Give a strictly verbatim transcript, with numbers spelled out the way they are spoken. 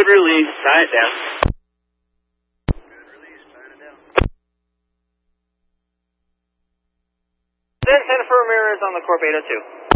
Good release, tie it down. Good release, tie it down. Then Santa Fe Ramirez on the Corp eight oh two.